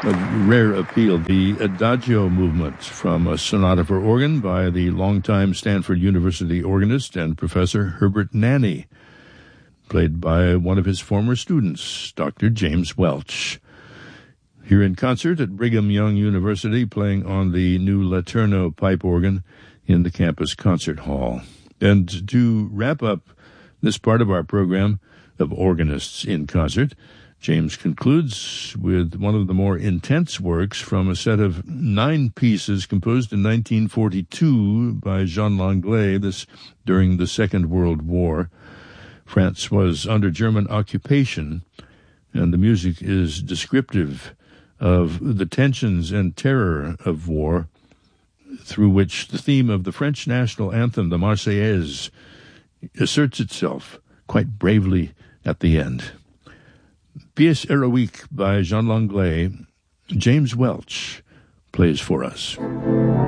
of rare appeal, the Adagio movement from a sonata for organ by the longtime Stanford University organist and professor Herbert Nanny, played by one of his former students, Dr. James Welch. Here in concert at Brigham Young University, playing on the new Laterno pipe organ in the campus concert hall. And to wrap up this part of our program of Organists in Concert, James concludes with one of the more intense works from a set of 9 pieces composed in 1942 by Jean Langlais, this during the Second World War. France was under German occupation, and the music is descriptive of the tensions and terror of war, through which the theme of the French national anthem, the Marseillaise, asserts itself quite bravely at the end. Pièce Héroïque by Jean Langlais, James Welch plays for us.